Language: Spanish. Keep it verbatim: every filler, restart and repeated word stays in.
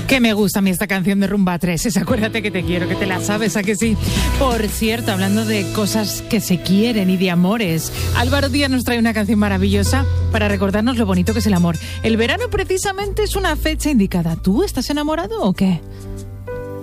Que me gusta a mí esta canción de Rumba tres. Es Acuérdate que te quiero, que te la sabes, ¿a que sí? Por cierto, hablando de cosas que se quieren y de amores, Álvaro Díaz nos trae una canción maravillosa para recordarnos lo bonito que es el amor. El verano precisamente es una fecha indicada. ¿Tú estás enamorado o qué?